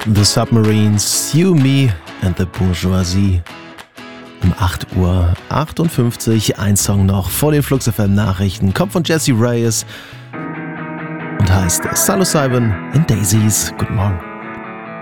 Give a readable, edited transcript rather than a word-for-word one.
The Submarines, You, Me and the Bourgeoisie. Um 8:58 Uhr, ein Song noch vor den Flux FM Nachrichten, kommt von Jesse Reyes und heißt Psilocybin in Daisies. Guten Morgen.